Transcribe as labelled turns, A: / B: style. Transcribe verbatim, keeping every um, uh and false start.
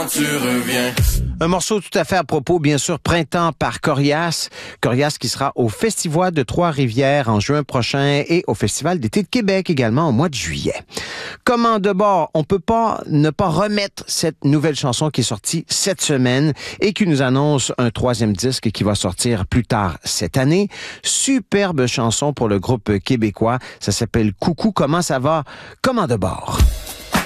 A: Tu reviens.
B: Un morceau tout à fait à propos, bien sûr, Printemps par Corias. Corias qui sera au Festival de Trois-Rivières en juin prochain et au Festival d'été de Québec également au mois de juillet. Comment de bord, on peut pas ne pas remettre cette nouvelle chanson qui est sortie cette semaine et qui nous annonce un troisième disque qui va sortir plus tard cette année. Superbe chanson pour le groupe québécois. Ça s'appelle Coucou, comment ça va? Comment de bord?